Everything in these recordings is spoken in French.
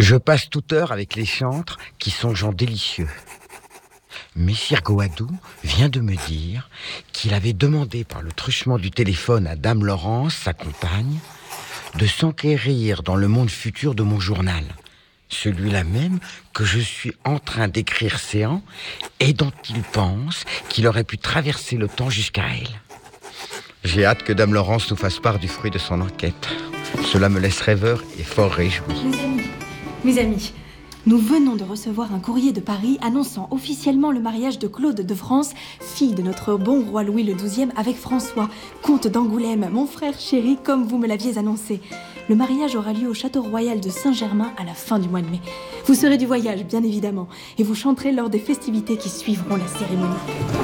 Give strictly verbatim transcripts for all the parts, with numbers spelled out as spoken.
Je passe toute heure avec les chantres qui sont gens délicieux. Messire Goadou vient de me dire qu'il avait demandé par le truchement du téléphone à Dame Laurence, sa compagne, de s'enquérir dans le monde futur de mon journal. Celui-là même que je suis en train d'écrire séant et dont il pense qu'il aurait pu traverser le temps jusqu'à elle. J'ai hâte que Dame Laurence nous fasse part du fruit de son enquête. Cela me laisse rêveur et fort réjoui. Mes amis, mes amis, nous venons de recevoir un courrier de Paris annonçant officiellement le mariage de Claude de France, fille de notre bon roi Louis le douzième, avec François, comte d'Angoulême, mon frère chéri, comme vous me l'aviez annoncé. Le mariage aura lieu au château royal de Saint-Germain à la fin du mois de mai. Vous serez du voyage, bien évidemment, et vous chanterez lors des festivités qui suivront la cérémonie.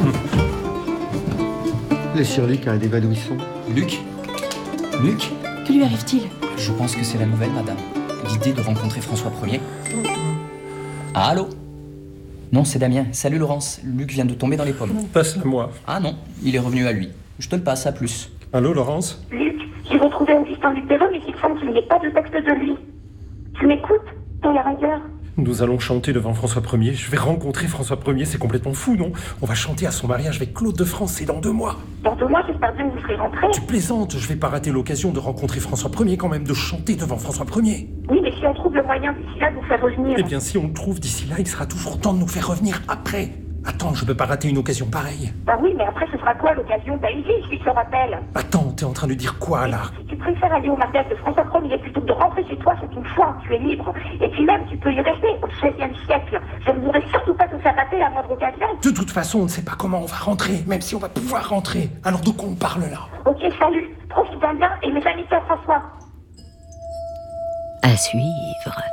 Laissez Luc à un évanouissant. Luc Luc Que lui arrive-t-il ? Je pense que c'est la nouvelle, madame. L'idée de rencontrer François Ier. Ah, allô ? Non, c'est Damien. Salut Laurence. Luc vient de tomber dans les pommes. Passe-la moi. Ah non, il est revenu à lui. Je te le passe, à plus. Allô, Laurence ? Luc, j'ai retrouvé un distant du terrain, mais il semble qu'il n'y ait pas de texte de lui. Tu m'écoutes ? Dans la rigueur. Nous allons chanter devant François Ier. Je vais rencontrer François Ier, c'est complètement fou, non ? On va chanter à son mariage avec Claude de France, c'est dans deux mois. Dans deux mois, j'espère bien que vous serez rentrés. Tu plaisantes, je vais pas rater l'occasion de rencontrer François Ier quand même, de chanter devant François Ier. Oui, mais si on trouve le moyen d'ici là de vous faire revenir... Eh bien, si on le trouve d'ici là, il sera toujours temps de nous faire revenir après. Attends, je peux pas rater une occasion pareille. Bah oui, mais après, ce sera quoi l'occasion ? Bah ici, je te rappelle. Attends, t'es en train de dire quoi, là ? Si tu préfères aller au mariage de François Ier plutôt que de rentrer chez toi, c'est une foi, tu es libre. Et puis même, tu peux y rester au seizième siècle. Je ne voudrais surtout pas te faire rater la moindre occasion. De toute façon, on ne sait pas comment on va rentrer, même si on va pouvoir rentrer. Alors de quoi on parle, là ? Ok, salut. Profite bien et mes amis, François. À suivre.